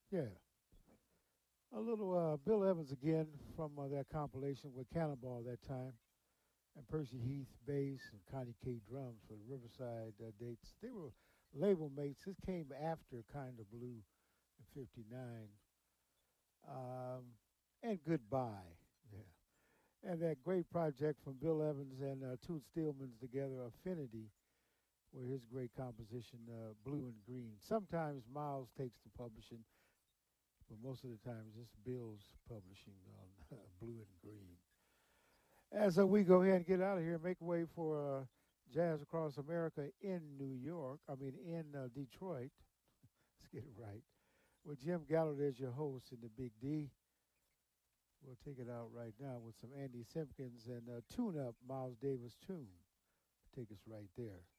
Yeah. A little Bill Evans again from that compilation with Cannonball that time, and Percy Heath bass and Connie K drums for the Riverside dates. They were label mates. This came after Kind of Blue in '59, and Goodbye. Yeah, and that great project from Bill Evans and Toots Steelman's together, Affinity, where his great composition, Blue and Green. Sometimes Miles takes the publishing, but most of the time it's Bill's publishing on Blue and Green. As we go ahead and get out of here, make way for Jazz Across America in New York. I mean, in Detroit. Let's get it right. With Jim Gallaudet as your host in the Big D. We'll take it out right now with some Andy Simpkins and Tune Up Miles Davis tune. Take us right there.